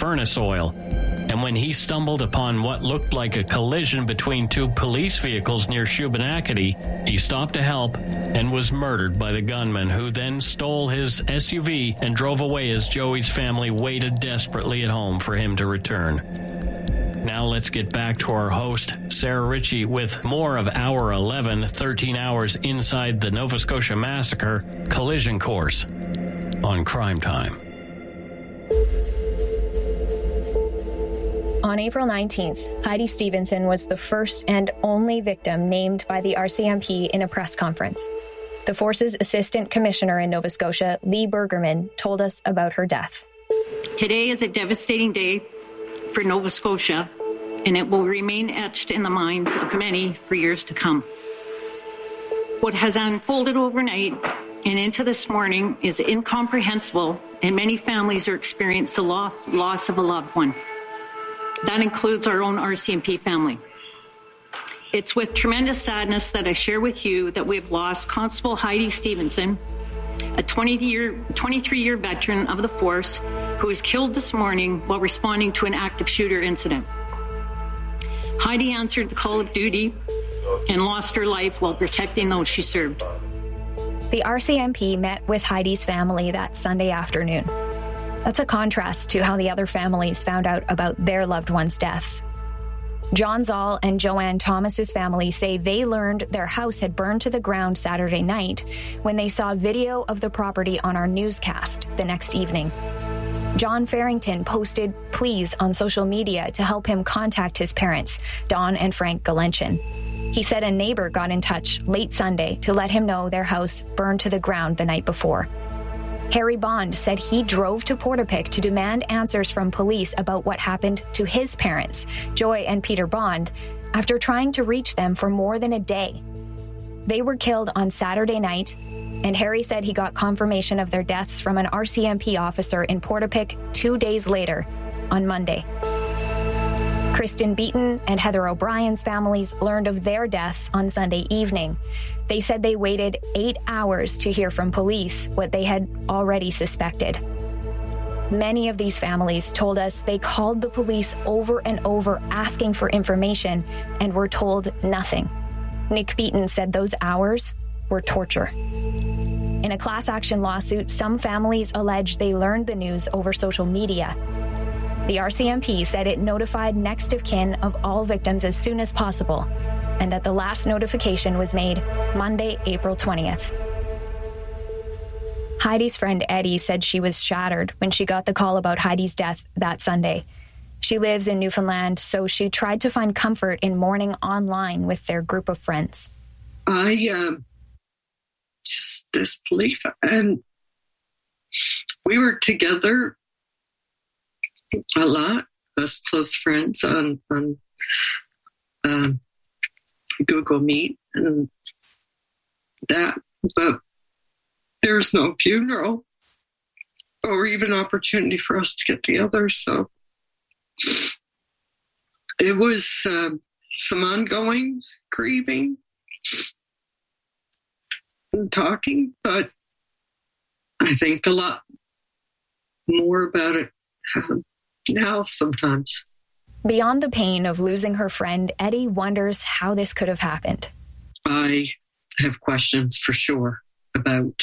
furnace oil. And when he stumbled upon what looked like a collision between two police vehicles near Shubenacadie, he stopped to help and was murdered by the gunman, who then stole his SUV and drove away as Joey's family waited desperately at home for him to return. Now let's get back to our host, Sarah Ritchie, with more of Hour 11, 13 Hours Inside the Nova Scotia Massacre Collision Course on Crime Time. On April 19th, Heidi Stevenson was the first and only victim named by the RCMP in a press conference. The force's Assistant Commissioner in Nova Scotia, Lee Bergerman, told us about her death. Today is a devastating day for Nova Scotia, and it will remain etched in the minds of many for years to come. What has unfolded overnight and into this morning is incomprehensible, and many families are experiencing the loss of a loved one. That includes our own RCMP family. It's with tremendous sadness that I share with you that we have lost Constable Heidi Stevenson, a 23-year veteran of the force who was killed this morning while responding to an active shooter incident. Heidi answered the call of duty and lost her life while protecting those she served. The RCMP met with Heidi's family that Sunday afternoon. That's a contrast to how the other families found out about their loved ones' deaths. John Zoll and Joanne Thomas's family say they learned their house had burned to the ground Saturday night when they saw video of the property on our newscast the next evening. John Farrington posted pleas on social media to help him contact his parents, Don and Frank Galenchin. He said a neighbor got in touch late Sunday to let him know their house burned to the ground the night before. Harry Bond said he drove to Portapique to demand answers from police about what happened to his parents, Joy and Peter Bond, after trying to reach them for more than a day. They were killed on Saturday night, and Harry said he got confirmation of their deaths from an RCMP officer in Portapique 2 days later, on Monday. Kristen Beaton and Heather O'Brien's families learned of their deaths on Sunday evening. They said they waited 8 hours to hear from police what they had already suspected. Many of these families told us they called the police over and over asking for information and were told nothing. Nick Beaton said those hours were torture. In a class action lawsuit, some families allege they learned the news over social media. The RCMP said it notified next of kin of all victims as soon as possible, and that the last notification was made Monday, April 20th. Heidi's friend Eddie said she was shattered when she got the call about Heidi's death that Sunday. She lives in Newfoundland, so she tried to find comfort in mourning online with their group of friends. Just disbelief. And we were together a lot as close friends on Google Meet and that, but there's no funeral or even opportunity for us to get together. So it was some ongoing grieving and talking, but I think a lot more about it now sometimes. Beyond the pain of losing her friend, Eddie wonders how this could have happened. I have questions for sure about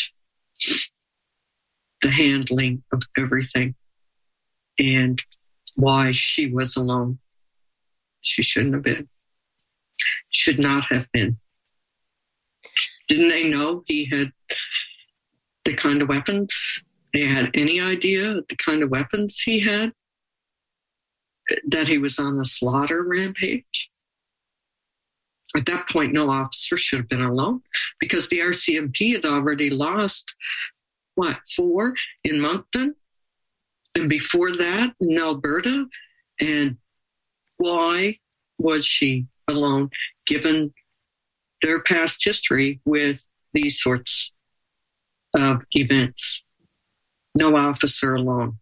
the handling of everything and why she was alone. She shouldn't have been. Should not have been. Didn't they know he had the kind of weapons? They had any idea the kind of weapons he had? That he was on a slaughter rampage? At that point, no officer should have been alone because the RCMP had already lost, 4 in Moncton? And before that, in Alberta? And why was she alone, given their past history with these sorts of events? No officer alone.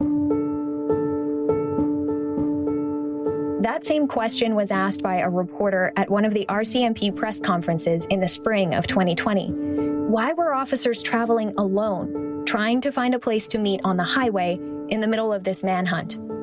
That same question was asked by a reporter at one of the RCMP press conferences in the spring of 2020. Why were officers traveling alone, trying to find a place to meet on the highway in the middle of this manhunt?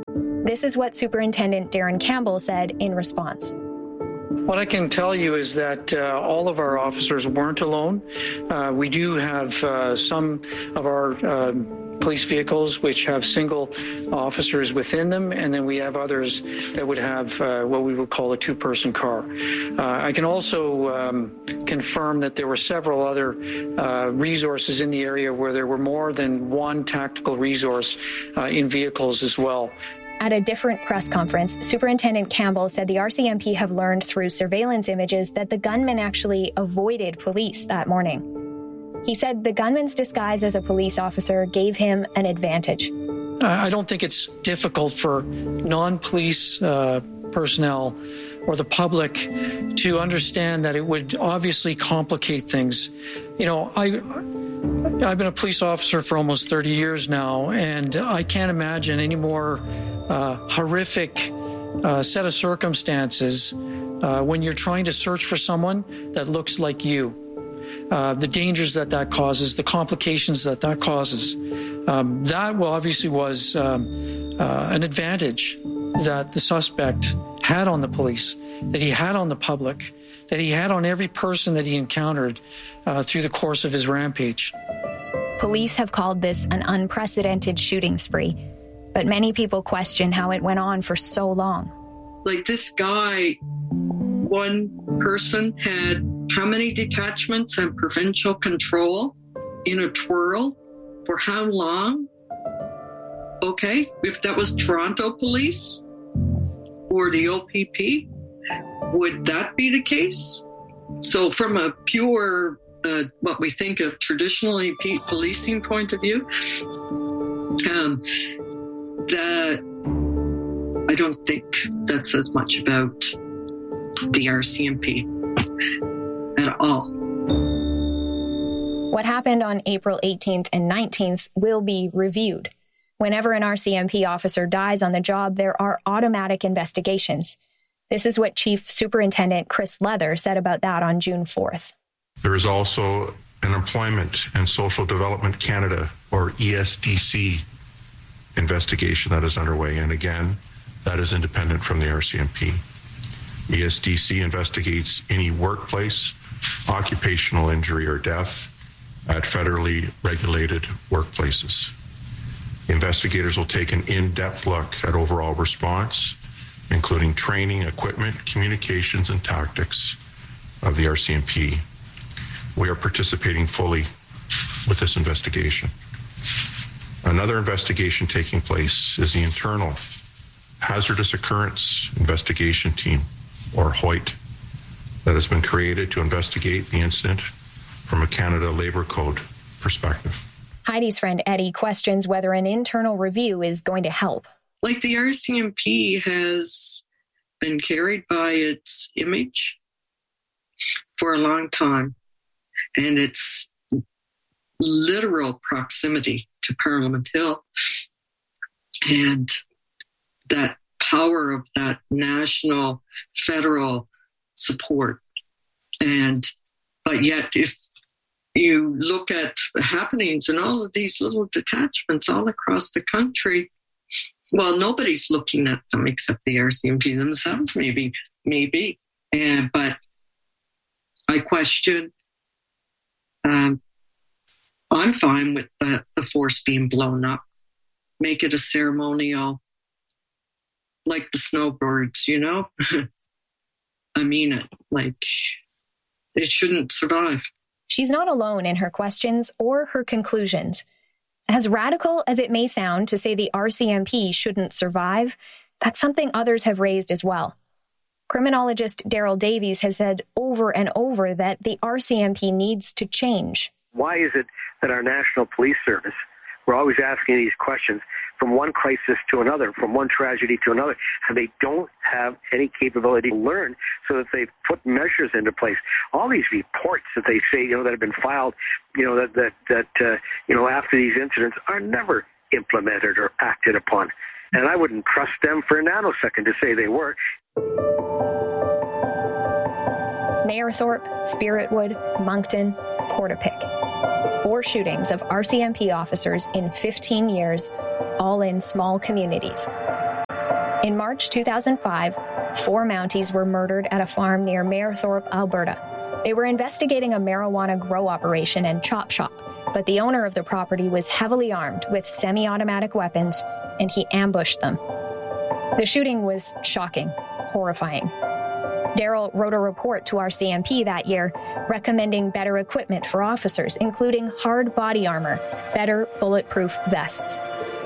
This is what Superintendent Darren Campbell said in response. What I can tell you is that all of our officers weren't alone. We do have some of our police vehicles which have single officers within them, and then we have others that would have what we would call a two-person car. I can also confirm that there were several other resources in the area where there were more than one tactical resource in vehicles as well. At a different press conference, Superintendent Campbell said the RCMP have learned through surveillance images that the gunman actually avoided police that morning. He said the gunman's disguise as a police officer gave him an advantage. I don't think it's difficult for non-police personnel or the public to understand that it would obviously complicate things. You know, I've been a police officer for almost 30 years now, and I can't imagine any more horrific set of circumstances when you're trying to search for someone that looks like you. The dangers that causes, the complications that causes. That obviously was an advantage that the suspect had on the police, that he had on the public, that he had on every person that he encountered through the course of his rampage. Police have called this an unprecedented shooting spree, but many people question how it went on for so long. Like this guy, one person had how many detachments and provincial control in a twirl? For how long? Okay, if that was Toronto Police or the OPP, would that be the case? So from a pure, what we think of traditionally policing point of view, that I don't think that says much about the RCMP at all. What happened on April 18th and 19th will be reviewed. Whenever an RCMP officer dies on the job, there are automatic investigations. This is what Chief Superintendent Chris Leather said about that on June 4th. There is also an Employment and Social Development Canada, or ESDC, investigation that is underway. And again, that is independent from the RCMP. ESDC investigates any workplace, occupational injury or death at federally regulated workplaces. Investigators will take an in-depth look at overall response, including training, equipment, communications, and tactics of the RCMP. We are participating fully with this investigation. Another investigation taking place is the internal Hazardous Occurrence Investigation Team, or HOIT, that has been created to investigate the incident from a Canada Labour Code perspective. Heidi's friend Eddie questions whether an internal review is going to help. Like the RCMP has been carried by its image for a long time, and its literal proximity to Parliament Hill and that power of that national federal support. But yet if you look at happenings in all of these little detachments all across the country, well, nobody's looking at them except the RCMP themselves, maybe. But I question, I'm fine with the force being blown up. Make it a ceremonial, like the snowbirds, you know? I mean it. Like, it shouldn't survive. She's not alone in her questions or her conclusions. As radical as it may sound to say the RCMP shouldn't survive, that's something others have raised as well. Criminologist Daryl Davies has said over and over that the RCMP needs to change. Why is it that our National Police Service, we're always asking these questions from one crisis to another, from one tragedy to another, and they don't have any capability to learn so that they've put measures into place. All these reports that they say, that have been filed, that after these incidents are never implemented or acted upon. And I wouldn't trust them for a nanosecond to say they were. Mayerthorpe, Spiritwood, Moncton, Portapique. 4 shootings of RCMP officers in 15 years, all in small communities. In March 2005, 4 Mounties were murdered at a farm near Mayerthorpe, Alberta. They were investigating a marijuana grow operation and chop shop, but the owner of the property was heavily armed with semi-automatic weapons, and he ambushed them. The shooting was shocking, horrifying. Daryl wrote a report to RCMP that year recommending better equipment for officers, including hard body armor, better bulletproof vests.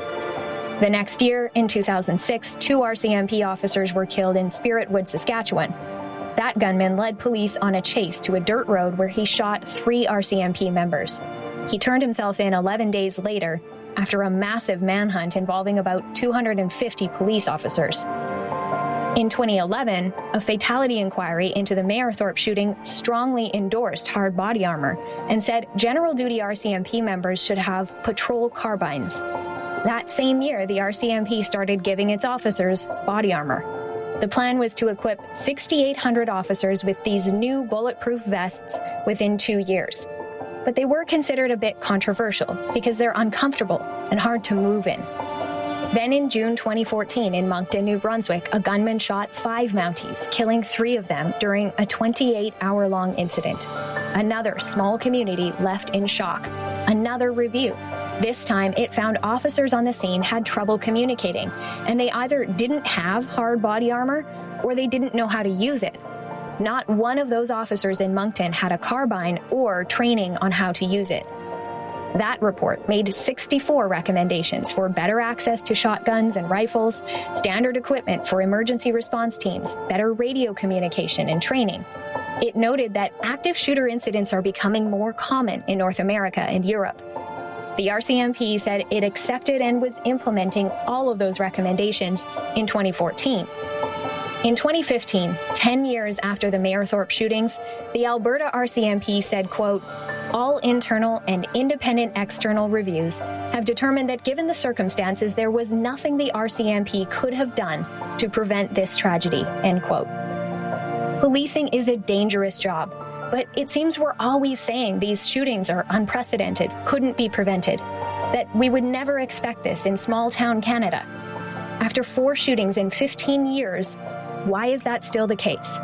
The next year, in 2006, 2 RCMP officers were killed in Spiritwood, Saskatchewan. That gunman led police on a chase to a dirt road where he shot 3 RCMP members. He turned himself in 11 days later after a massive manhunt involving about 250 police officers. In 2011, a fatality inquiry into the Mayerthorpe shooting strongly endorsed hard body armor and said general duty RCMP members should have patrol carbines. That same year, the RCMP started giving its officers body armor. The plan was to equip 6,800 officers with these new bulletproof vests within 2 years. But they were considered a bit controversial because they're uncomfortable and hard to move in. Then in June 2014 in Moncton, New Brunswick, a gunman shot 5 Mounties, killing 3 of them during a 28-hour-long incident. Another small community left in shock. Another review. This time, it found officers on the scene had trouble communicating, and they either didn't have hard body armor or they didn't know how to use it. Not one of those officers in Moncton had a carbine or training on how to use it. That report made 64 recommendations for better access to shotguns and rifles, standard equipment for emergency response teams, better radio communication and training. It noted that active shooter incidents are becoming more common in North America and Europe. The RCMP said it accepted and was implementing all of those recommendations in 2014. In 2015, 10 years after the Mayerthorpe shootings, the Alberta RCMP said, quote, all internal and independent external reviews have determined that given the circumstances, there was nothing the RCMP could have done to prevent this tragedy, end quote. Policing is a dangerous job, but it seems we're always saying these shootings are unprecedented, couldn't be prevented, that we would never expect this in small-town Canada. After 4 shootings in 15 years, why is that still the case?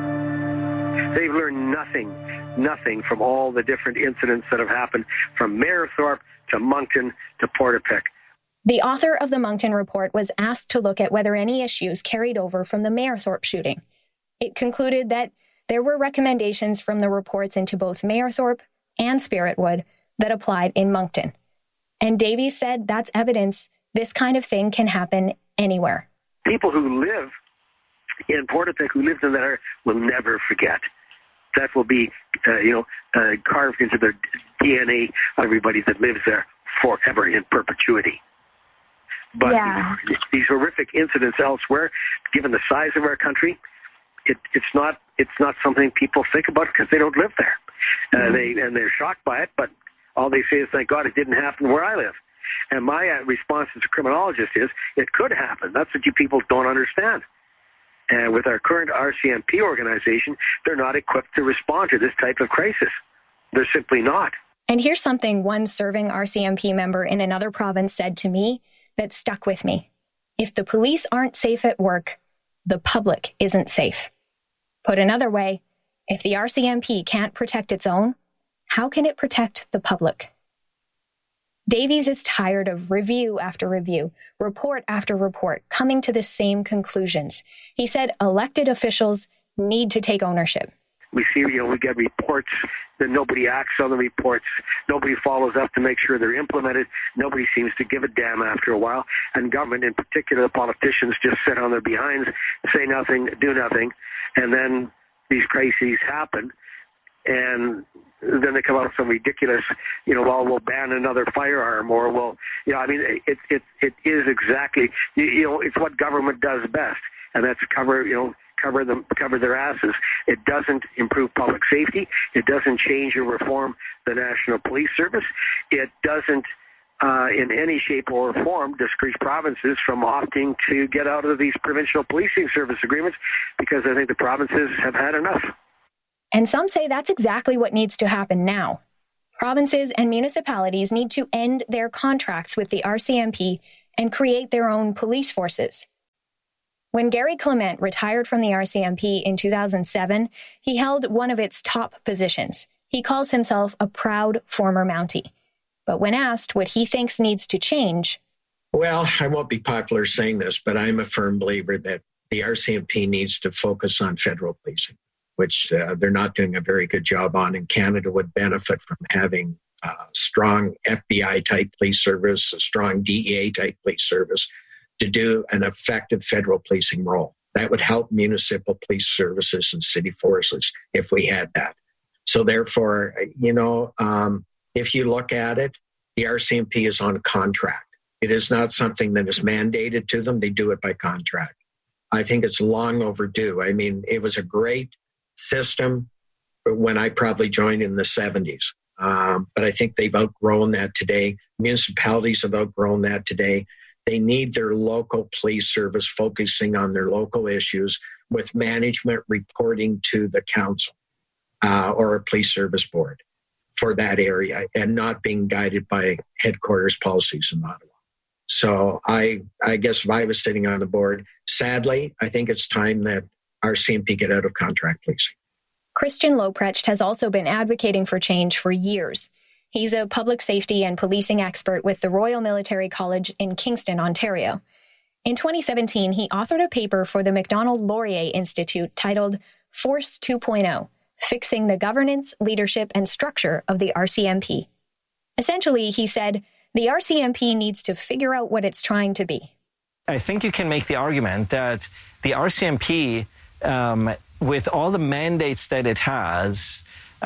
They've learned nothing from all the different incidents that have happened from Mayerthorpe to Moncton to Portapique. The author of the Moncton report was asked to look at whether any issues carried over from the Mayerthorpe shooting. It concluded that there were recommendations from the reports into both Mayerthorpe and Spiritwood that applied in Moncton. And Davies said that's evidence this kind of thing can happen anywhere. People who live in Portapique, who lived in that area, will never forget. That will be, carved into the DNA of everybody that lives there forever in perpetuity. But these horrific incidents elsewhere, given the size of our country, it's not something people think about because they don't live there. They're shocked by it, but all they say is, thank God it didn't happen where I live. And my response as a criminologist is, it could happen. That's what you people don't understand. And with our current RCMP organization, they're not equipped to respond to this type of crisis. They're simply not. And here's something one serving RCMP member in another province said to me that stuck with me. If the police aren't safe at work, the public isn't safe. Put another way, if the RCMP can't protect its own, how can it protect the public? Davies is tired of review after review, report after report, coming to the same conclusions. He said elected officials need to take ownership. We see, we get reports, that nobody acts on the reports. Nobody follows up to make sure they're implemented. Nobody seems to give a damn after a while. And government, in particular, the politicians, just sit on their behinds, say nothing, do nothing. And then these crises happen. And then they come out with some ridiculous, we'll ban another firearm, or it is exactly, it's what government does best, and that's cover their asses. It doesn't improve public safety. It doesn't change or reform the National Police Service. It doesn't, in any shape or form, discourage provinces from opting to get out of these provincial policing service agreements, because I think the provinces have had enough. And some say that's exactly what needs to happen now. Provinces and municipalities need to end their contracts with the RCMP and create their own police forces. When Gary Clement retired from the RCMP in 2007, he held one of its top positions. He calls himself a proud former Mountie. But when asked what he thinks needs to change... Well, I won't be popular saying this, but I'm a firm believer that the RCMP needs to focus on federal policing, which they're not doing a very good job on, and Canada would benefit from having a strong FBI-type police service, a strong DEA-type police service, to do an effective federal policing role. That would help municipal police services and city forces if we had that. So therefore, if you look at it, the RCMP is on contract. It is not something that is mandated to them. They do it by contract. I think it's long overdue. I mean, it was a great system when I probably joined in the 70s. But I think they've outgrown that today. Municipalities have outgrown that today. They need their local police service focusing on their local issues with management reporting to the council or a police service board for that area and not being guided by headquarters policies in Ottawa. So I guess if I was sitting on the board, sadly, I think it's time that RCMP get out of contract policing. Christian Lobrecht has also been advocating for change for years. He's a public safety and policing expert with the Royal Military College in Kingston, Ontario. In 2017, he authored a paper for the Macdonald-Laurier Institute titled Force 2.0, Fixing the Governance, Leadership, and Structure of the RCMP. Essentially, he said, the RCMP needs to figure out what it's trying to be. I think you can make the argument that the RCMP, with all the mandates that it has,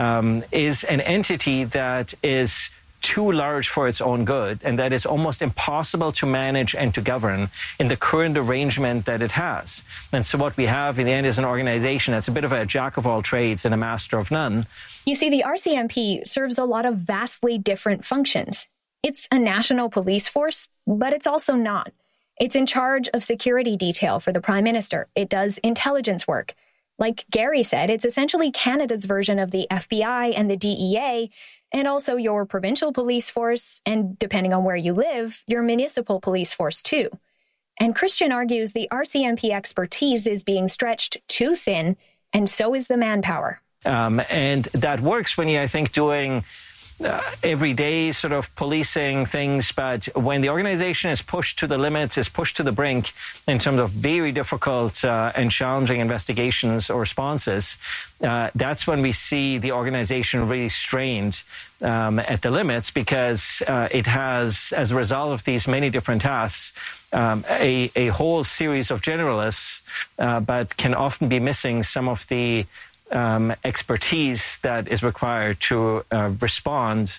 is an entity that is too large for its own good and that is almost impossible to manage and to govern in the current arrangement that it has. And so what we have in the end is an organization that's a bit of a jack of all trades and a master of none. You see, the RCMP serves a lot of vastly different functions. It's a national police force, but it's also not. It's in charge of security detail for the Prime Minister. It does intelligence work. Like Gary said, it's essentially Canada's version of the FBI and the DEA, and also your provincial police force, and depending on where you live, your municipal police force too. And Christian argues the RCMP expertise is being stretched too thin, and so is the manpower. And that works when you're, I think, doing everyday sort of policing things, but when the organization is pushed to the limits, is pushed to the brink in terms of very difficult and challenging investigations or responses, that's when we see the organization really strained at the limits, because it has, as a result of these many different tasks, a whole series of generalists, but can often be missing some of the expertise that is required to respond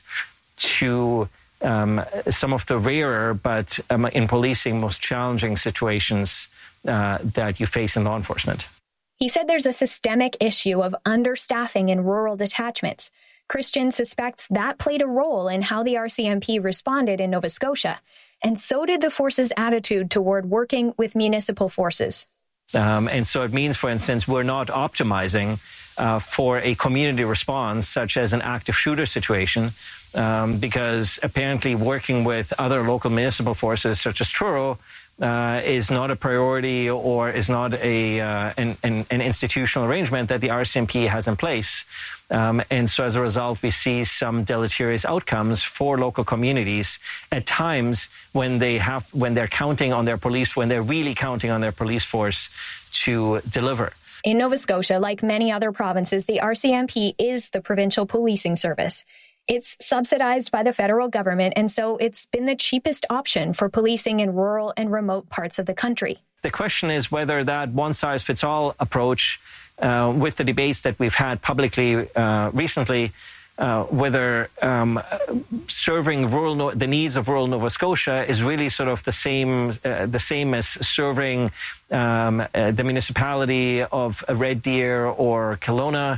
to some of the rarer but in policing most challenging situations that you face in law enforcement. He said there's a systemic issue of understaffing in rural detachments. Christian suspects that played a role in how the RCMP responded in Nova Scotia, and so did the force's attitude toward working with municipal forces. And so it means, for instance, we're not optimizing for a community response, such as an active shooter situation, because apparently working with other local municipal forces, such as Truro, is not a priority or is not an institutional arrangement that the RCMP has in place. And so as a result, we see some deleterious outcomes for local communities at times when they're counting on their police, when they're really counting on their police force to deliver. In Nova Scotia, like many other provinces, the RCMP is the provincial policing service. It's subsidized by the federal government, and so it's been the cheapest option for policing in rural and remote parts of the country. The question is whether that one-size-fits-all approach, with the debates that we've had publicly recently, whether serving the needs of rural Nova Scotia is really sort of the same as serving the municipality of Red Deer or Kelowna,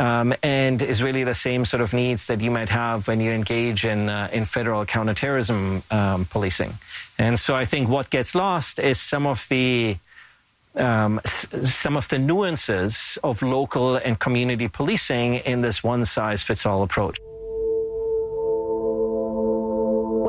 and is really the same sort of needs that you might have when you engage in federal counterterrorism policing. And so I think what gets lost is some of the nuances of local and community policing in this one-size-fits-all approach.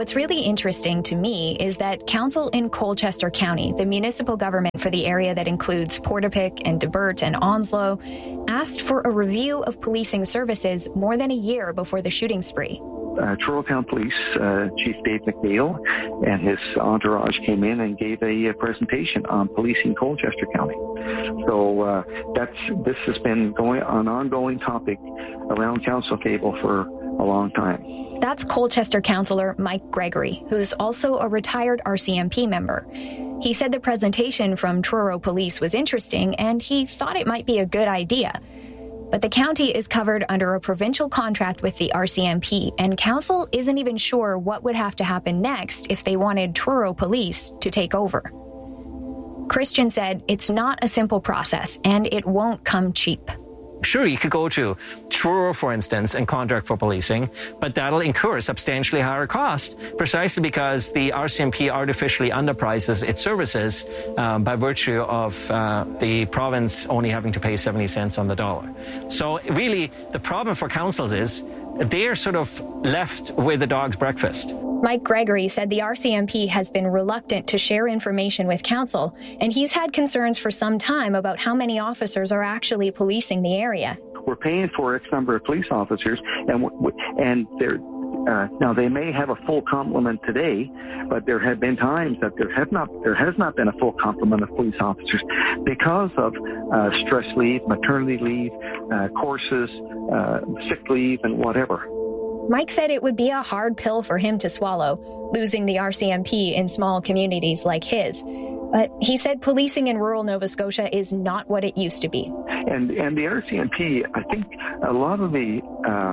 What's really interesting to me is that council in Colchester County, the municipal government for the area that includes Portapique and Debert and Onslow, asked for a review of policing services more than a year before the shooting spree. Truro Town Police Chief Dave McNeil and his entourage came in and gave a presentation on policing Colchester County. So this has been an ongoing topic around council table for a long time. That's Colchester Councillor Mike Gregory, who's also a retired RCMP member. He said the presentation from Truro Police was interesting and he thought it might be a good idea. But the county is covered under a provincial contract with the RCMP, and council isn't even sure what would have to happen next if they wanted Truro Police to take over. Christian said it's not a simple process, and it won't come cheap. Sure, you could go to Truro, for instance, and contract for policing, but that'll incur a substantially higher cost, precisely because the RCMP artificially underprices its services by virtue of the province only having to pay 70 cents on the dollar. So really, the problem for councils is they're sort of left with the dog's breakfast. Mike Gregory said the RCMP has been reluctant to share information with council, and he's had concerns for some time about how many officers are actually policing the area. We're paying for X number of police officers, and they're now they may have a full complement today, but there have been times that there has not been a full complement of police officers because of stress leave, maternity leave, courses, sick leave, and whatever. Mike said it would be a hard pill for him to swallow, losing the RCMP in small communities like his. But he said policing in rural Nova Scotia is not what it used to be. And the RCMP, I think a lot of the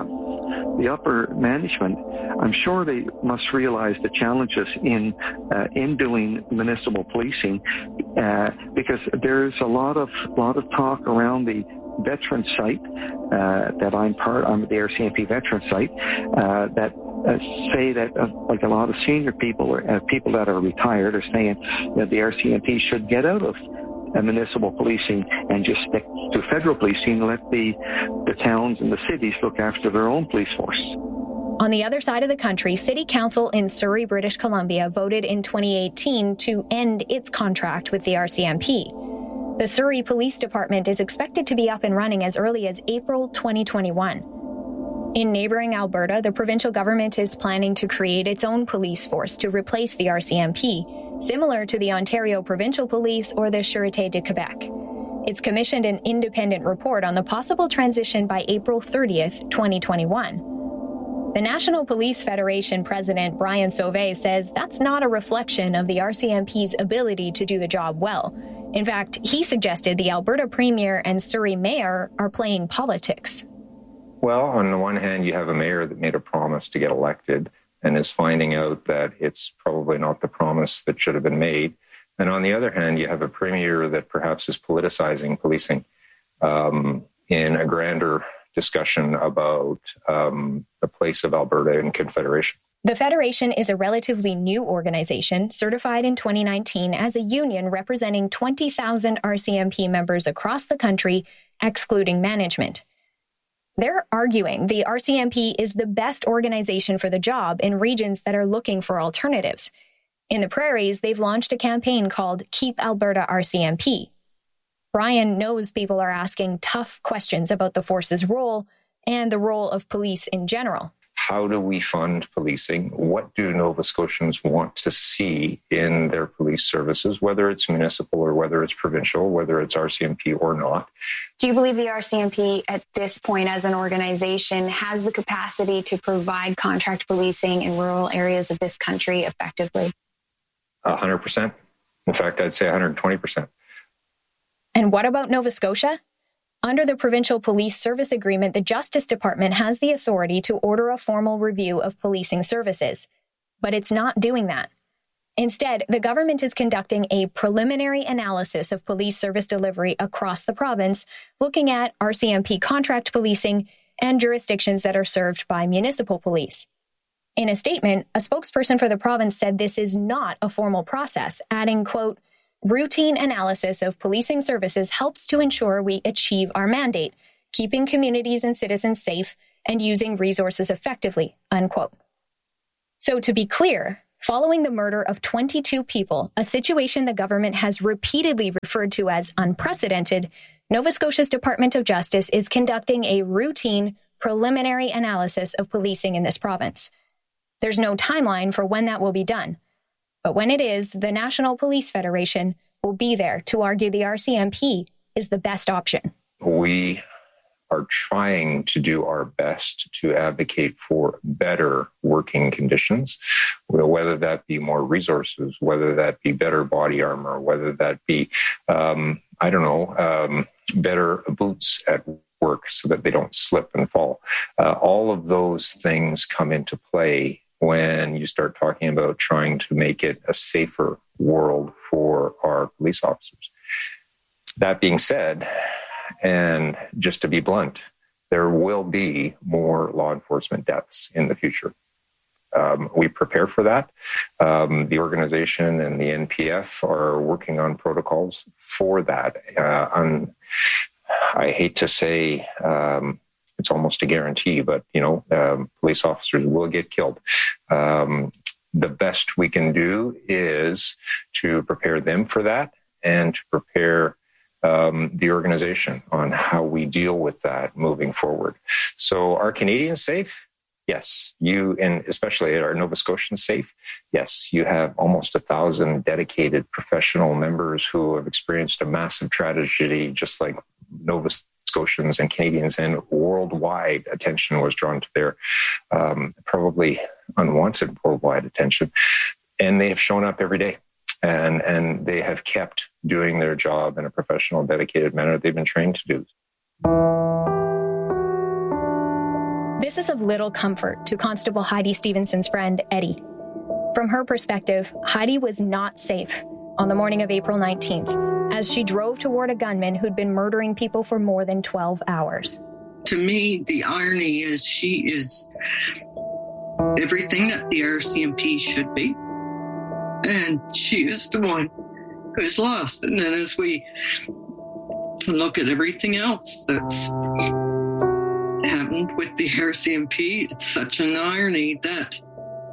upper management, I'm sure they must realize the challenges in doing municipal policing, because there's a lot of talk around the veteran site that I'm the RCMP veteran site that say that like a lot of senior people or people that are retired are saying that the RCMP should get out of municipal policing and just stick to federal policing and let the towns and the cities look after their own police force. On the other side of the country, City Council in Surrey, British Columbia voted in 2018 to end its contract with the RCMP. The Surrey Police Department is expected to be up and running as early as April 2021. In neighboring Alberta, the provincial government is planning to create its own police force to replace the RCMP, similar to the Ontario Provincial Police or the Sûreté de Québec. It's commissioned an independent report on the possible transition by April 30th, 2021. The National Police Federation President Brian Sauvé says that's not a reflection of the RCMP's ability to do the job well. In fact, he suggested the Alberta Premier and Surrey Mayor are playing politics. Well, on the one hand, you have a mayor that made a promise to get elected and is finding out that it's probably not the promise that should have been made. And on the other hand, you have a premier that perhaps is politicizing policing in a grander discussion about the place of Alberta in Confederation. The Federation is a relatively new organization, certified in 2019 as a union representing 20,000 RCMP members across the country, excluding management. They're arguing the RCMP is the best organization for the job in regions that are looking for alternatives. In the prairies, they've launched a campaign called Keep Alberta RCMP. Brian knows people are asking tough questions about the force's role and the role of police in general. How do we fund policing? What do Nova Scotians want to see in their police services, whether it's municipal or whether it's provincial, whether it's RCMP or not? Do you believe the RCMP at this point as an organization has the capacity to provide contract policing in rural areas of this country effectively? 100%. In fact, I'd say 120%. And what about Nova Scotia? Under the Provincial Police Service Agreement, the Justice Department has the authority to order a formal review of policing services. But it's not doing that. Instead, the government is conducting a preliminary analysis of police service delivery across the province, looking at RCMP contract policing and jurisdictions that are served by municipal police. In a statement, a spokesperson for the province said this is not a formal process, adding, quote, "Routine analysis of policing services helps to ensure we achieve our mandate, keeping communities and citizens safe and using resources effectively," unquote. So to be clear, following the murder of 22 people, a situation the government has repeatedly referred to as unprecedented, Nova Scotia's Department of Justice is conducting a routine preliminary analysis of policing in this province. There's no timeline for when that will be done. But when it is, the National Police Federation will be there to argue the RCMP is the best option. We are trying to do our best to advocate for better working conditions, whether that be more resources, whether that be better body armor, whether that be, better boots at work so that they don't slip and fall. All of those things come into play when you start talking about trying to make it a safer world for our police officers. That being said, and just to be blunt, there will be more law enforcement deaths in the future. We prepare for that. The organization and the NPF are working on protocols for that. I hate to say it's almost a guarantee, but, police officers will get killed. The best we can do is to prepare them for that and to prepare the organization on how we deal with that moving forward. So are Canadians safe? Yes. You, and especially are Nova Scotians safe? Yes. You have almost 1,000 dedicated professional members who have experienced a massive tragedy, just like Nova Scotians and Canadians, and worldwide attention was drawn to their probably unwanted worldwide attention. And they have shown up every day. And they have kept doing their job in a professional, dedicated manner they've been trained to do. This is of little comfort to Constable Heidi Stevenson's friend, Eddie. From her perspective, Heidi was not safe on the morning of April 19th as she drove toward a gunman who'd been murdering people for more than 12 hours. To me, the irony is she is everything that the RCMP should be. And she is the one who's lost. And then as we look at everything else that's happened with the RCMP, it's such an irony that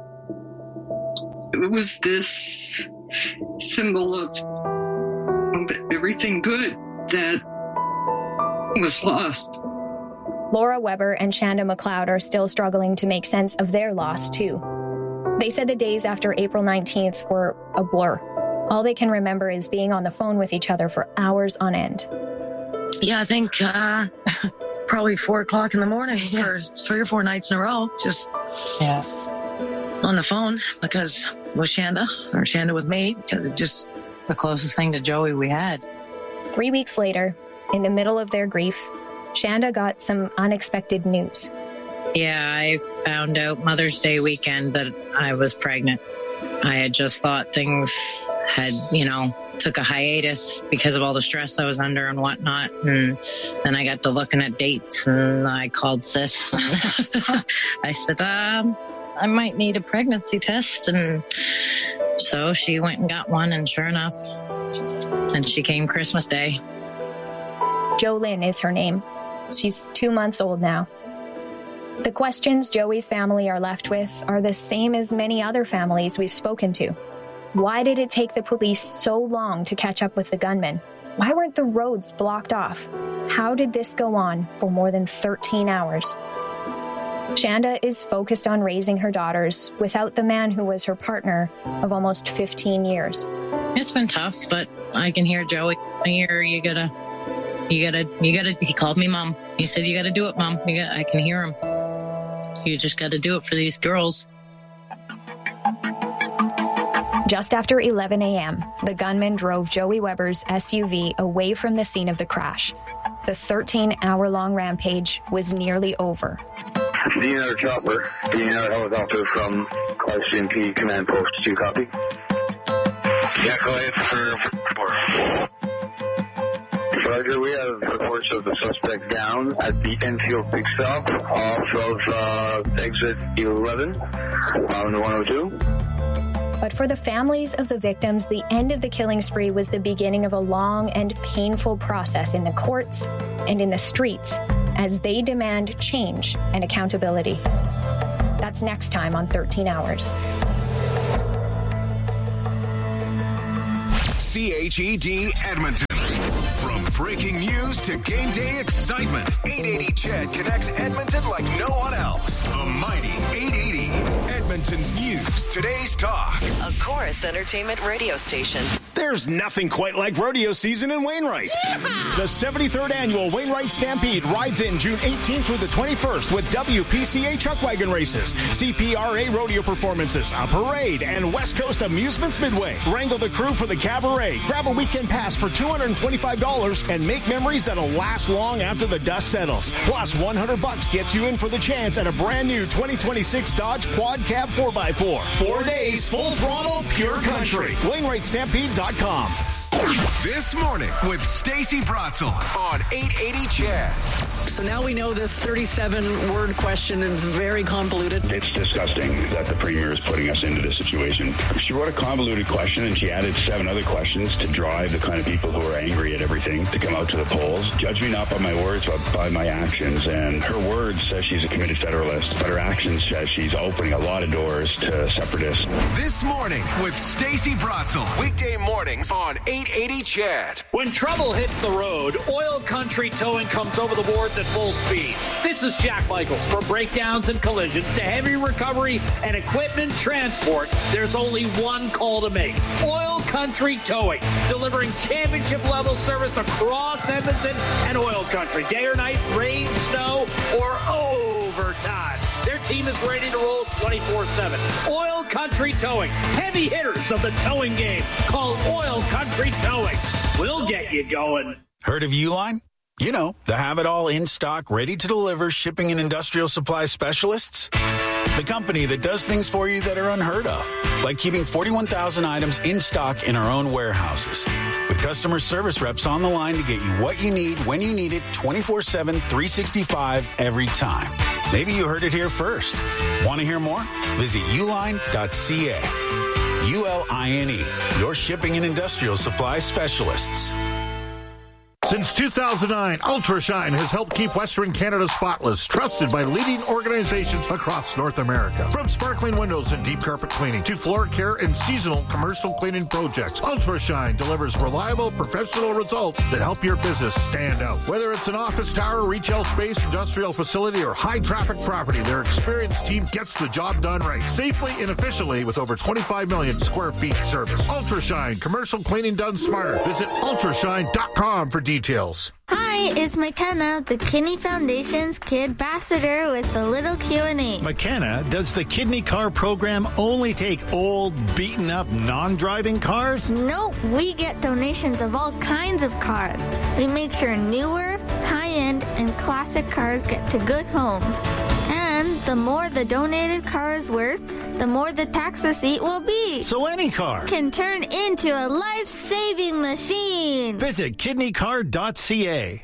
it was this symbol of everything good that was lost. Laura Weber and Shanda McLeod are still struggling to make sense of their loss, too. They said the days after April 19th were a blur. All they can remember is being on the phone with each other for hours on end. Yeah, I think probably 4 o'clock in the morning for 3 or 4 nights in a row. Just on the phone because with Shanda with me, because it's just the closest thing to Joey we had. 3 weeks later, in the middle of their grief, Shanda got some unexpected news. Yeah, I found out Mother's Day weekend that I was pregnant. I had just thought things had, took a hiatus because of all the stress I was under and whatnot. And then I got to looking at dates and I called Sis. I said, I might need a pregnancy test. And so she went and got one, and sure enough, and she came Christmas Day. Jolynn is her name. She's 2 months old now. The questions Joey's family are left with are the same as many other families we've spoken to. Why did it take the police so long to catch up with the gunman? Why weren't the roads blocked off? How did this go on for more than 13 hours? Shanda is focused on raising her daughters without the man who was her partner of almost 15 years. It's been tough, but I can hear Joey. I hear you gotta, he called me Mom. He said, you gotta do it, Mom. I can hear him. You just gotta do it for these girls. Just after 11 a.m., the gunman drove Joey Weber's SUV away from the scene of the crash. The 13-hour-long rampage was nearly over. DNR chopper, DNR helicopter from RCMP Command Post 2, copy. Yeah, go ahead for report. Roger, we have reports of the suspect down at the Enfield Big Stop off of exit 11 on the 102. But for the families of the victims, the end of the killing spree was the beginning of a long and painful process in the courts and in the streets as they demand change and accountability. That's That's next time on 13 Hours. CHED Edmonton. From breaking news to game day excitement, 880 CHED connects Edmonton like no one else. The mighty 880. Edmonton's news, today's talk. A Chorus Entertainment radio station. There's nothing quite like rodeo season in Wainwright. Yeah! The 73rd annual Wainwright Stampede rides in June 18th through the 21st with WPCA truck wagon races, CPRA rodeo performances, a parade, and West Coast Amusements Midway. Wrangle the crew for the cabaret. Grab a weekend pass for $225 and make memories that'll last long after the dust settles. Plus, $100 gets you in for the chance at a brand new 2026 Dodge Quad Cab 4x4. 4 days, full throttle, pure country. WainwrightStampede.com. This morning with Stacey Bratzel on 880 CHED. So now we know this 37-word question is very convoluted. It's disgusting that the Premier is putting us into this situation. She wrote a convoluted question and she added 7 other questions to drive the kind of people who are angry at everything to come out to the polls. Judge me not by my words, but by my actions. And her words says she's a committed Federalist, but her actions says she's opening a lot of doors to separatists. This morning with Stacey Bratzel. Weekday mornings on 880 CHED. When trouble hits the road, Oil Country Towing comes over the boards at full speed. This is Jack Michaels. From breakdowns and collisions to heavy recovery and equipment transport, there's only one call to make. Oil Country Towing, delivering championship-level service across Edmonton and Oil Country. Day or night, rain, snow, or overtime. Their team is ready to roll 24/7. Oil Country Towing, heavy hitters of the towing game. Call Oil Country Towing. We'll get you going. Heard of Uline? You know, the have-it-all in-stock, ready-to-deliver shipping and industrial supply specialists. The company that does things for you that are unheard of, like keeping 41,000 items in stock in our own warehouses. With customer service reps on the line to get you what you need, when you need it, 24/7, 365, every time. Maybe you heard it here first. Want to hear more? Visit uline.ca. ULINE, your shipping and industrial supply specialists. Since 2009, Ultrashine has helped keep Western Canada spotless, trusted by leading organizations across North America. From sparkling windows and deep carpet cleaning to floor care and seasonal commercial cleaning projects, Ultrashine delivers reliable, professional results that help your business stand out. Whether it's an office tower, retail space, industrial facility, or high-traffic property, their experienced team gets the job done right, safely and efficiently with over 25 million square feet service. Ultrashine, commercial cleaning done smarter. Visit ultrashine.com for details. Hi, it's McKenna, the Kidney Foundation's Kid Ambassador with a little Q&A. McKenna, does the Kidney Car program only take old, beaten-up, non-driving cars? Nope, we get donations of all kinds of cars. We make sure newer, high-end, and classic cars get to good homes. And the more the donated car is worth, the more the tax receipt will be. So any car can turn into a life-saving machine. Visit kidneycar.ca.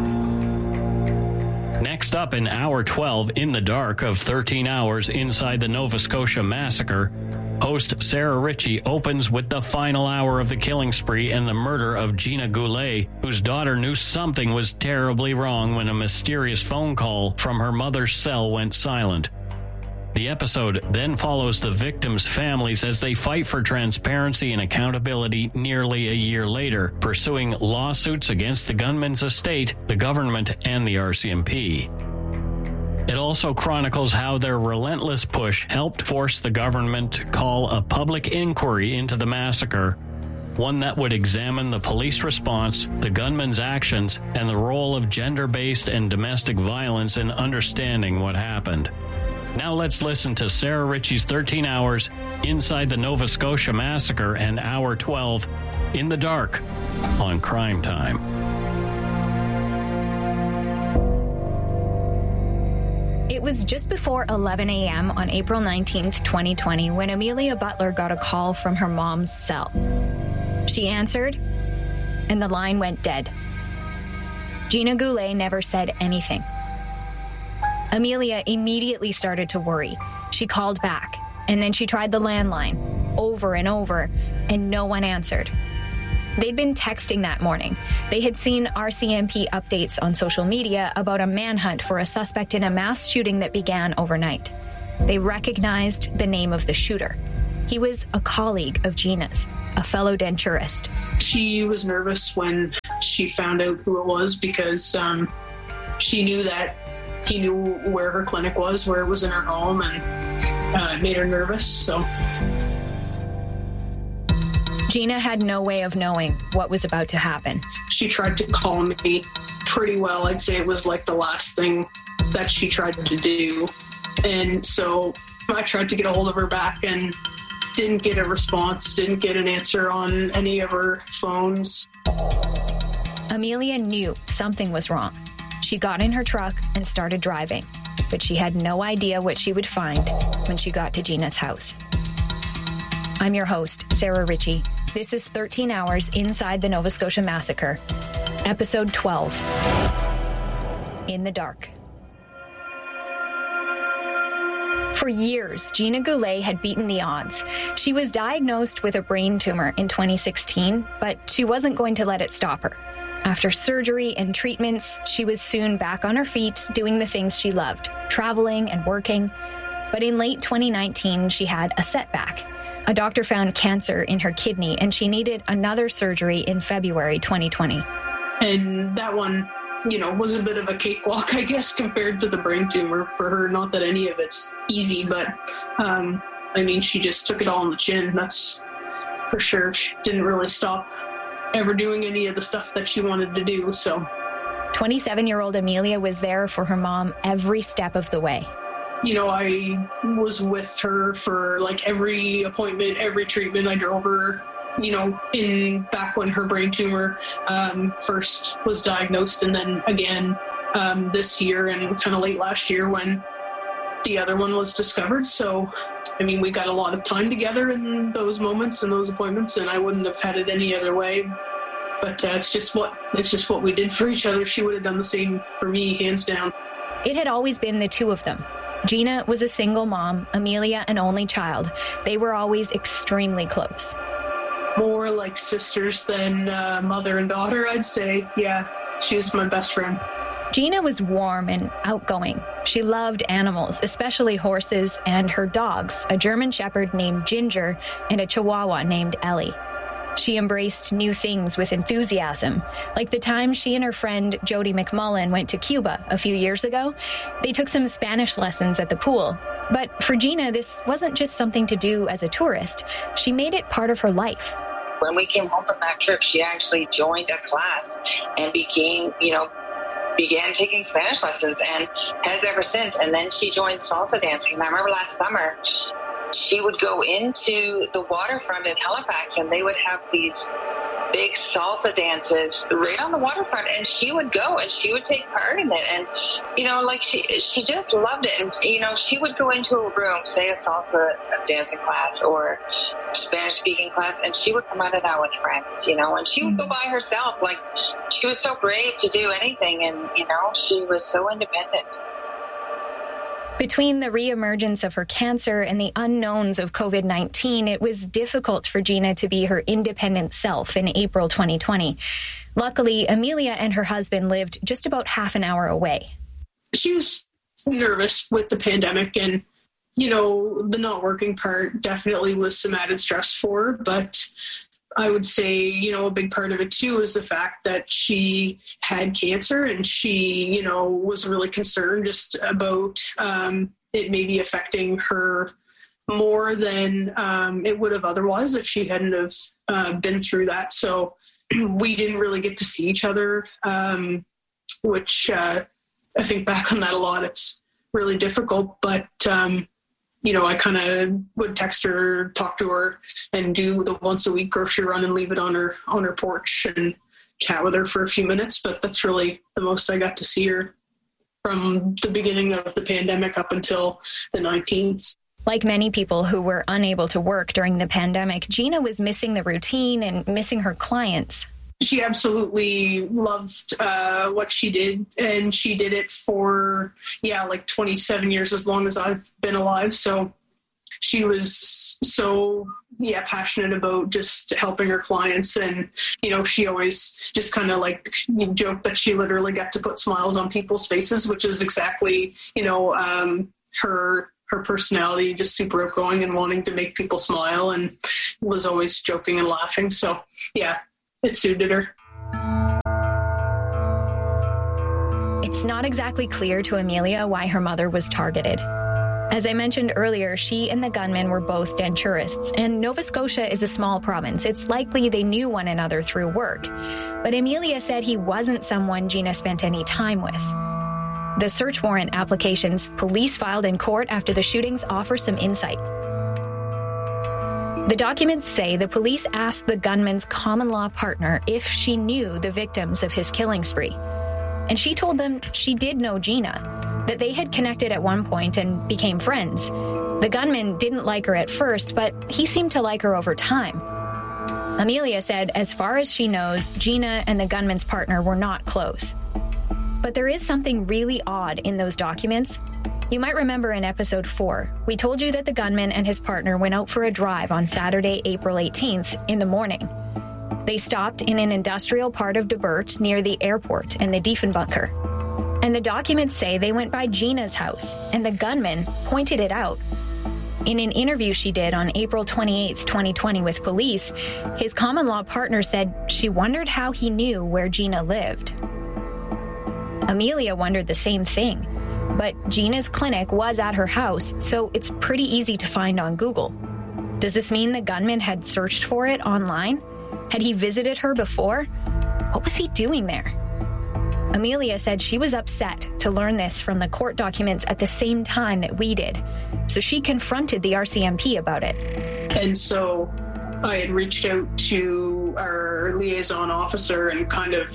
Next up in Hour 12, in the dark of 13 hours inside the Nova Scotia massacre, host Sarah Ritchie opens with the final hour of the killing spree and the murder of Gina Goulet, whose daughter knew something was terribly wrong when a mysterious phone call from her mother's cell went silent. The episode then follows the victims' families as they fight for transparency and accountability nearly a year later, pursuing lawsuits against the gunman's estate, the government, and the RCMP. It also chronicles how their relentless push helped force the government to call a public inquiry into the massacre, one that would examine the police response, the gunman's actions, and the role of gender-based and domestic violence in understanding what happened. Now let's listen to Sarah Ritchie's 13 Hours Inside the Nova Scotia Massacre and Hour 12 in the Dark on Crime Time. It was just before 11 a.m. on April 19th, 2020, when Amelia Butler got a call from her mom's cell. She answered, and the line went dead. Gina Goulet never said anything. Amelia immediately started to worry. She called back, and then she tried the landline over and over, and no one answered. They'd been texting that morning. They had seen RCMP updates on social media about a manhunt for a suspect in a mass shooting that began overnight. they recognized the name of the shooter. He was a colleague of Gina's, a fellow denturist. She was nervous when she found out who it was because she knew that he knew where her clinic was, where it was in her home, and it made her nervous. So Gina had no way of knowing what was about to happen. She tried to call me pretty well. I'd say it was like the last thing that she tried to do. And so I tried to get a hold of her back and didn't get a response, didn't get an answer on any of her phones. Amelia knew something was wrong. She got in her truck and started driving, but she had no idea what she would find when she got to Gina's house. I'm your host, Sarah Ritchie. This is 13 Hours Inside the Nova Scotia Massacre, Episode 12, In the Dark. For years, Gina Goulet had beaten the odds. She was diagnosed with a brain tumor in 2016, but she wasn't going to let it stop her. After surgery and treatments, she was soon back on her feet doing the things she loved, traveling and working. But in late 2019, she had a setback. A doctor found cancer in her kidney, and she needed another surgery in February 2020. And that one, was a bit of a cakewalk, I guess, compared to the brain tumor for her. Not that any of it's easy, but she just took it all on the chin. That's for sure. She didn't really stop ever doing any of the stuff that she wanted to do. So 27-year-old Amelia was there for her mom every step of the way. I was with her for like every appointment, every treatment. I drove her, in back when her brain tumor first was diagnosed, and then again this year and kind of late last year when the other one was discovered. So, we got a lot of time together in those moments and those appointments, and I wouldn't have had it any other way. But it's just what we did for each other. She would have done the same for me, hands down. It had always been the two of them. Gina was a single mom, Amelia an only child. They were always extremely close. More like sisters than mother and daughter, I'd say. Yeah, she was my best friend. Gina was warm and outgoing. She loved animals, especially horses, and her dogs, a German Shepherd named Ginger and a Chihuahua named Ellie. She embraced new things with enthusiasm, like the time she and her friend Jody McMullen went to Cuba a few years ago. They took some Spanish lessons at the pool. But for Gina, this wasn't just something to do as a tourist. She made it part of her life. When we came home from that trip, she actually joined a class and began taking Spanish lessons and has ever since. And then she joined salsa dancing. And I remember last summer, she would go into the waterfront in Halifax and they would have these big salsa dances right on the waterfront, and she would go and she would take part in it. And, she just loved it. And, she would go into a room, say a salsa dancing class or Spanish speaking class, and she would come out of that with friends, and she would go by herself. Like, she was so brave to do anything. And, she was so independent. Between the reemergence of her cancer and the unknowns of COVID-19, it was difficult for Gina to be her independent self in April 2020. Luckily, Amelia and her husband lived just about half an hour away. She was nervous with the pandemic, and, the not working part definitely was some added stress for her, but I would say, a big part of it too is the fact that she had cancer, and she, was really concerned just about it maybe affecting her more than it would have otherwise if she hadn't have been through that. So we didn't really get to see each other, which I think back on that a lot. It's really difficult, but I kind of would text her, talk to her, and do the once a week grocery run and leave it on her porch and chat with her for a few minutes. But that's really the most I got to see her from the beginning of the pandemic up until the 19th. Like many people who were unable to work during the pandemic, Gina was missing the routine and missing her clients. She absolutely loved what she did, and she did it for, 27 years, as long as I've been alive. So she was so, passionate about just helping her clients. And, she always just kind of joked that she literally got to put smiles on people's faces, which is exactly, her her personality, just super outgoing and wanting to make people smile, and was always joking and laughing. So yeah, it suited her. It's not exactly clear to Amelia why her mother was targeted. As I mentioned earlier, she and the gunman were both denturists, and Nova Scotia is a small province. It's likely they knew one another through work. But Amelia said he wasn't someone Gina spent any time with. The search warrant applications police filed in court after the shootings offer some insight. The documents say the police asked the gunman's common-law partner if she knew the victims of his killing spree. And she told them she did know Gina, that they had connected at one point and became friends. The gunman didn't like her at first, but he seemed to like her over time. Amelia said, as far as she knows, Gina and the gunman's partner were not close. But there is something really odd in those documents. You might remember in episode 4, we told you that the gunman and his partner went out for a drive on Saturday, April 18th in the morning. They stopped in an industrial part of Debert near the airport and the Diefenbunker. And the documents say they went by Gina's house, and the gunman pointed it out. In an interview she did on April 28, 2020 with police, his common-law partner said she wondered how he knew where Gina lived. Amelia wondered the same thing, but Gina's clinic was at her house, so it's pretty easy to find on Google. Does this mean the gunman had searched for it online? Had he visited her before? What was he doing there? Amelia said she was upset to learn this from the court documents at the same time that we did. So she confronted the RCMP about it. And so I had reached out to our liaison officer and kind of,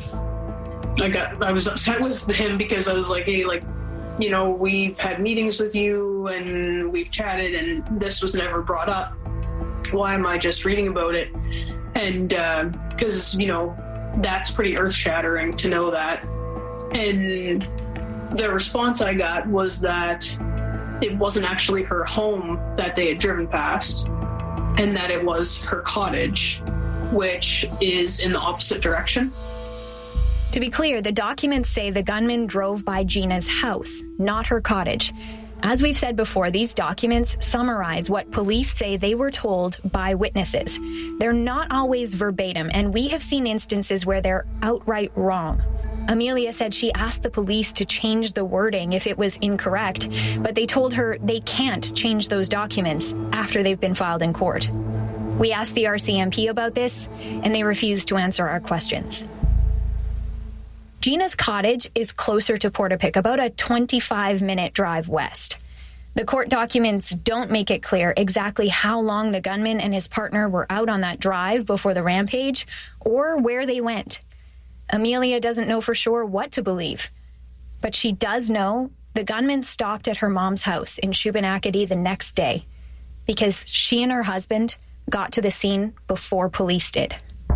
I was upset with him because I was like, hey, we've had meetings with you and we've chatted and this was never brought up. Why am I just reading about it? And because, that's pretty earth-shattering to know that. And the response I got was that it wasn't actually her home that they had driven past, and that it was her cottage, which is in the opposite direction. To be clear, the documents say the gunman drove by Gina's house, not her cottage. As we've said before, these documents summarize what police say they were told by witnesses. They're not always verbatim, and we have seen instances where they're outright wrong. Amelia said she asked the police to change the wording if it was incorrect, but they told her they can't change those documents after they've been filed in court. We asked the RCMP about this, and they refused to answer our questions. Gina's cottage is closer to Portapique, about a 25-minute drive west. The court documents don't make it clear exactly how long the gunman and his partner were out on that drive before the rampage, or where they went. Amelia doesn't know for sure what to believe, but she does know the gunman stopped at her mom's house in Shubenacadie the next day because she and her husband got to the scene before police did.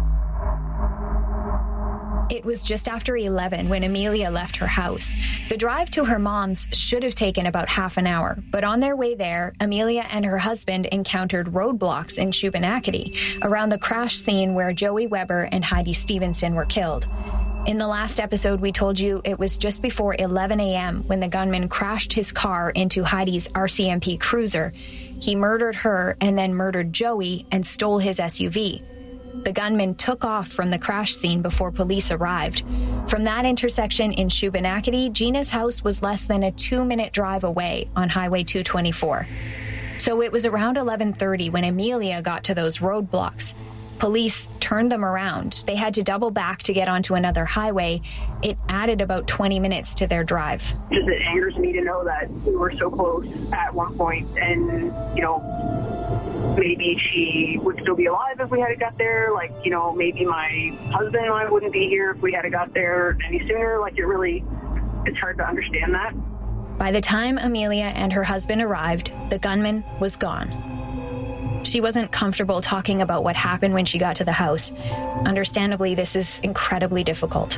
It was just after 11 when Amelia left her house. The drive to her mom's should have taken about half an hour, but on their way there, Amelia and her husband encountered roadblocks in Shubenacadie around the crash scene where Joey Weber and Heidi Stevenson were killed. In the last episode, we told you it was just before 11 a.m. when the gunman crashed his car into Heidi's RCMP Cruiser. He murdered her and then murdered Joey and stole his SUV. The gunman took off from the crash scene before police arrived. From that intersection in Shubenacadie, Gina's house was less than a 2-minute drive away on Highway 224. So it was around 11:30 when Amelia got to those roadblocks. Police turned them around. They had to double back to get onto another highway. It added about 20 minutes to their drive. It angers me to know that we were so close at one point and, maybe she would still be alive if we had got there. Maybe my husband and I wouldn't be here if we had got there any sooner. It's hard to understand that. By the time Amelia and her husband arrived, the gunman was gone. She wasn't comfortable talking about what happened when she got to the house. Understandably, this is incredibly difficult.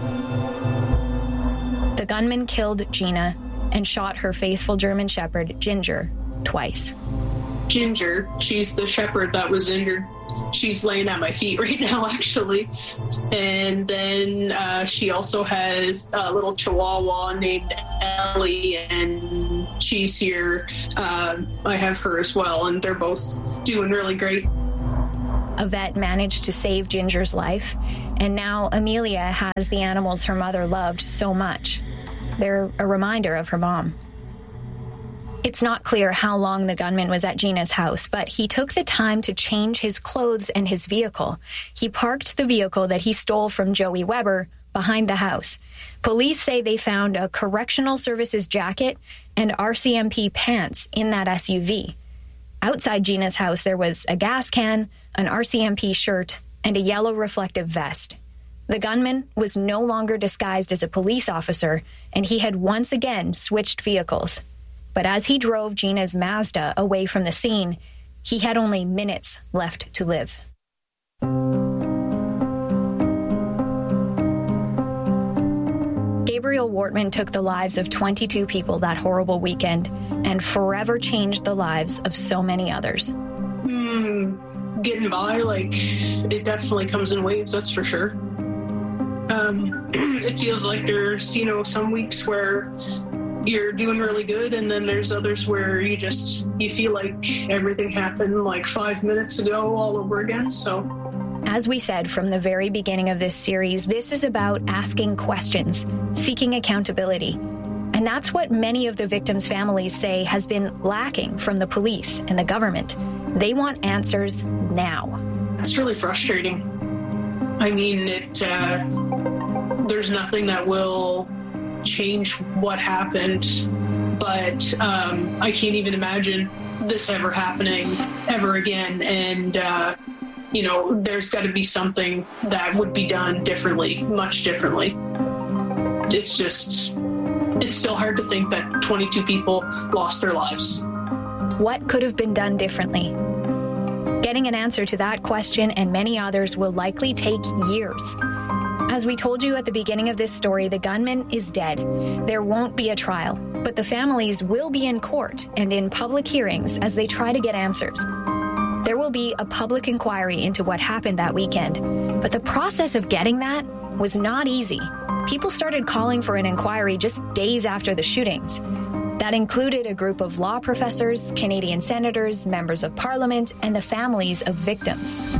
The gunman killed Gina and shot her faithful German Shepherd, Ginger, twice. Ginger, she's the shepherd that was injured. She's laying at my feet right now, actually. And then she also has a little chihuahua named Ellie, and she's here. I have her as well, and they're both doing really great. A vet managed to save Ginger's life, and now Amelia has the animals her mother loved so much. They're a reminder of her mom. It's not clear how long the gunman was at Gina's house, but he took the time to change his clothes and his vehicle. He parked the vehicle that he stole from Joey Weber behind the house. Police say they found a correctional services jacket and RCMP pants in that SUV. Outside Gina's house, there was a gas can, an RCMP shirt, and a yellow reflective vest. The gunman was no longer disguised as a police officer, and he had once again switched vehicles. But as he drove Gina's Mazda away from the scene, he had only minutes left to live. Gabriel Wortman took the lives of 22 people that horrible weekend and forever changed the lives of so many others. Getting by, it definitely comes in waves, that's for sure. It feels like there's, some weeks where you're doing really good, and then there's others where you feel like everything happened 5 minutes ago all over again. So, as we said from the very beginning of this series, this is about asking questions, seeking accountability. And that's what many of the victims' families say has been lacking from the police and the government. They want answers now. It's really frustrating. I mean, there's nothing that will change what happened, but I can't even imagine this ever happening ever again. And, there's got to be something that would be done differently, much differently. It's still hard to think that 22 people lost their lives. What could have been done differently? Getting an answer to that question and many others will likely take years. As we told you at the beginning of this story, the gunman is dead. There won't be a trial, but the families will be in court and in public hearings as they try to get answers. There will be a public inquiry into what happened that weekend, but the process of getting that was not easy. People started calling for an inquiry just days after the shootings. That included a group of law professors, Canadian senators, members of parliament, and the families of victims.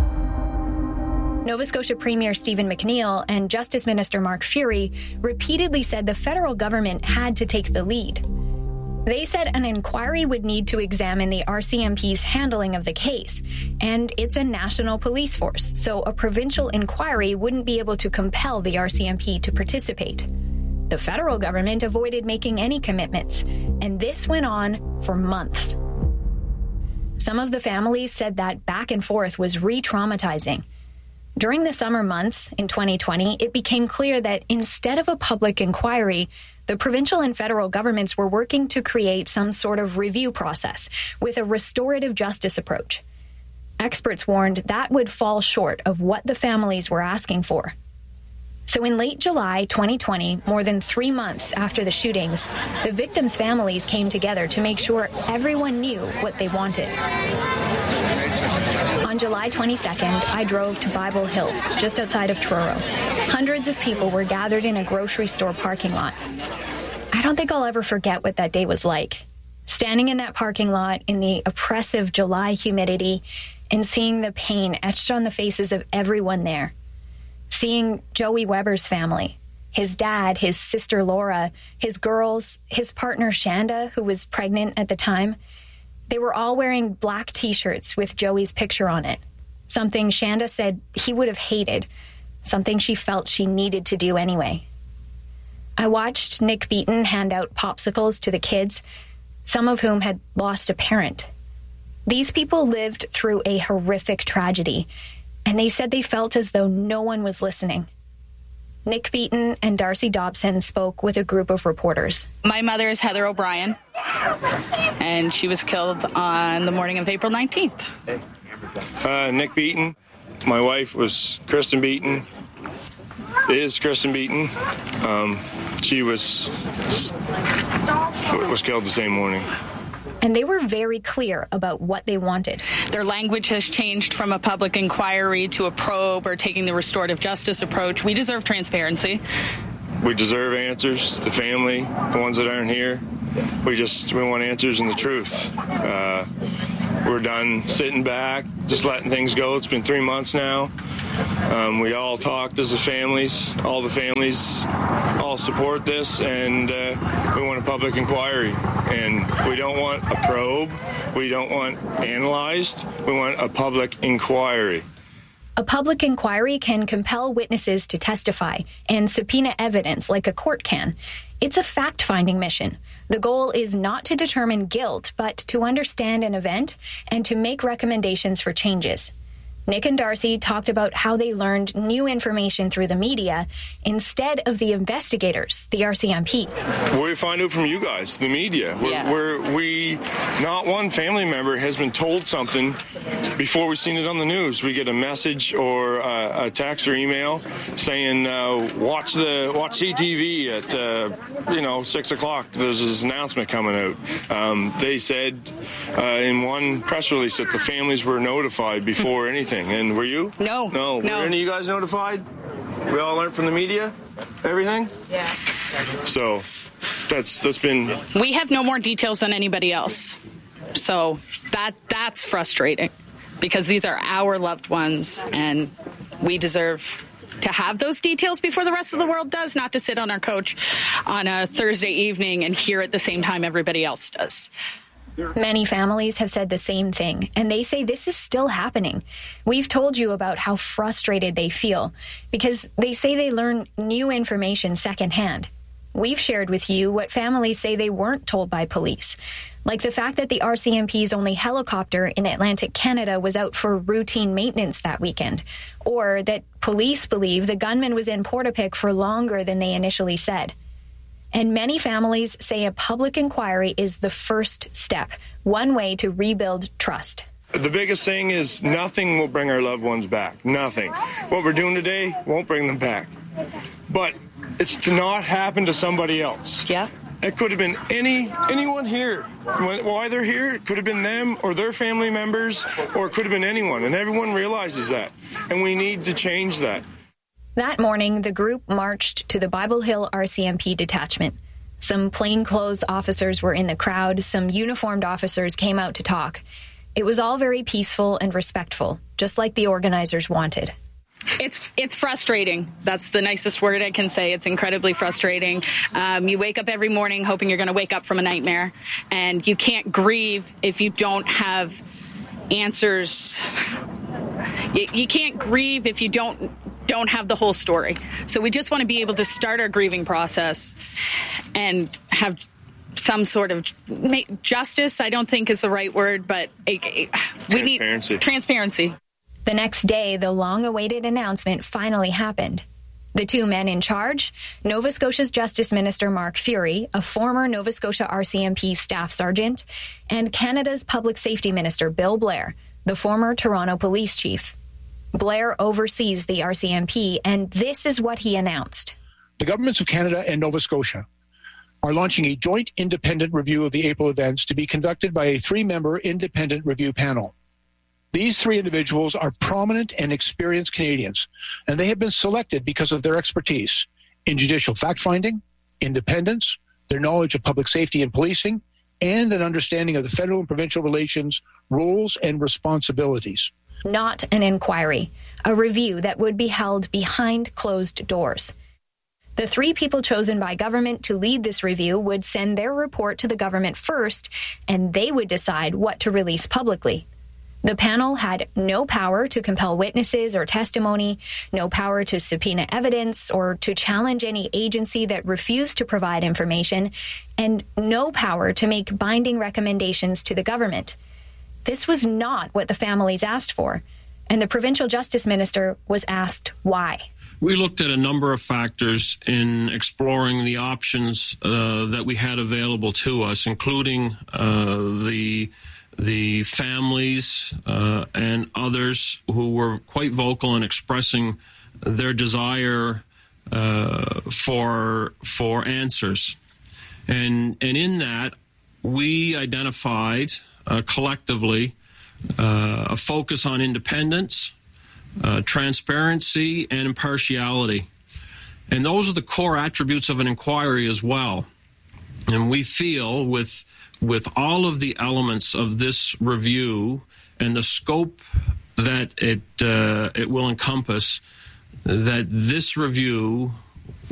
Nova Scotia Premier Stephen McNeil and Justice Minister Mark Fury repeatedly said the federal government had to take the lead. They said an inquiry would need to examine the RCMP's handling of the case, and it's a national police force, so a provincial inquiry wouldn't be able to compel the RCMP to participate. The federal government avoided making any commitments, and this went on for months. Some of the families said that back and forth was re-traumatizing. During the summer months in 2020, it became clear that instead of a public inquiry, the provincial and federal governments were working to create some sort of review process with a restorative justice approach. Experts warned that would fall short of what the families were asking for. So in late July 2020, more than 3 months after the shootings, the victims' families came together to make sure everyone knew what they wanted. On July 22nd, I drove to Bible Hill, just outside of Truro. Hundreds of people were gathered in a grocery store parking lot. I don't think I'll ever forget what that day was like. Standing in that parking lot in the oppressive July humidity and seeing the pain etched on the faces of everyone there. Seeing Joey Weber's family, his dad, his sister Laura, his girls, his partner Shanda, who was pregnant at the time. They were all wearing black T-shirts with Joey's picture on it. Something Shanda said he would have hated. Something she felt she needed to do anyway. I watched Nick Beaton hand out popsicles to the kids, some of whom had lost a parent. These people lived through a horrific tragedy, and they said they felt as though no one was listening. Nick Beaton and Darcy Dobson spoke with a group of reporters. My mother is Heather O'Brien, and she was killed on the morning of April 19th. Nick Beaton. My wife was Kristen Beaton. Is Kristen Beaton. She was killed the same morning. And they were very clear about what they wanted. Their language has changed from a public inquiry to a probe or taking the restorative justice approach. We deserve transparency. We deserve answers. The family, the ones that aren't here, We want answers and the truth. We're done sitting back, just letting things go. It's been 3 months now. We all talked as the families. All the families all support this, and we want a public inquiry. And we don't want a probe. We don't want analyzed. We want a public inquiry. A public inquiry can compel witnesses to testify and subpoena evidence like a court can. It's a fact-finding mission. The goal is not to determine guilt, but to understand an event and to make recommendations for changes. Nick and Darcy talked about how they learned new information through the media instead of the investigators, the RCMP. We find out from you guys, the media. Not one family member has been told something before we've seen it on the news. We get a message or a text or email saying, watch CTV at 6 o'clock. There's this announcement coming out. They said in one press release that the families were notified before anything. And were you? No. Were any of you guys notified? We all learned from the media? Everything? Yeah. So that's been... We have no more details than anybody else. So that's frustrating because these are our loved ones and we deserve to have those details before the rest of the world does, not to sit on our couch on a Thursday evening and hear at the same time everybody else does. Many families have said the same thing, and they say this is still happening. We've told you about how frustrated they feel because they say they learn new information secondhand. We've shared with you what families say they weren't told by police, like the fact that the RCMP's only helicopter in Atlantic Canada was out for routine maintenance that weekend, or that police believe the gunman was in Portapic for longer than they initially said. And many families say a public inquiry is the first step, one way to rebuild trust. The biggest thing is nothing will bring our loved ones back. Nothing. What we're doing today won't bring them back. But it's to not happen to somebody else. Yeah. It could have been anyone here. Why they're here, it could have been them or their family members, or it could have been anyone. And everyone realizes that. And we need to change that. That morning, the group marched to the Bible Hill RCMP detachment. Some plainclothes officers were in the crowd. Some uniformed officers came out to talk. It was all very peaceful and respectful, just like the organizers wanted. It's frustrating. That's the nicest word I can say. It's incredibly frustrating. You wake up every morning hoping you're going to wake up from a nightmare, and you can't grieve if you don't have answers. You can't grieve if you don't have the whole story. So we just want to be able to start our grieving process and have some sort of justice. I don't think is the right word, but we need transparency. The next day, the long-awaited announcement finally happened. The two men in charge, Nova Scotia's Justice Minister Mark Fury, a former Nova Scotia RCMP staff sergeant, and Canada's Public Safety Minister Bill Blair, the former Toronto police chief. Blair oversees the RCMP, and this is what he announced. The governments of Canada and Nova Scotia are launching a joint independent review of the April events to be conducted by a 3-member independent review panel. These 3 individuals are prominent and experienced Canadians, and they have been selected because of their expertise in judicial fact-finding, independence, their knowledge of public safety and policing, and an understanding of the federal and provincial relations, roles, and responsibilities. Not an inquiry, a review that would be held behind closed doors. The 3 people chosen by government to lead this review would send their report to the government first, and they would decide what to release publicly. The panel had no power to compel witnesses or testimony, no power to subpoena evidence or to challenge any agency that refused to provide information, and no power to make binding recommendations to the government. This was not what the families asked for, and the provincial justice minister was asked why. We looked at a number of factors in exploring the options that we had available to us, including the families and others who were quite vocal in expressing their desire for answers. And in that, we identified collectively a focus on independence, transparency, and impartiality. And those are the core attributes of an inquiry as well. And we feel with all of the elements of this review and the scope that it will encompass, that this review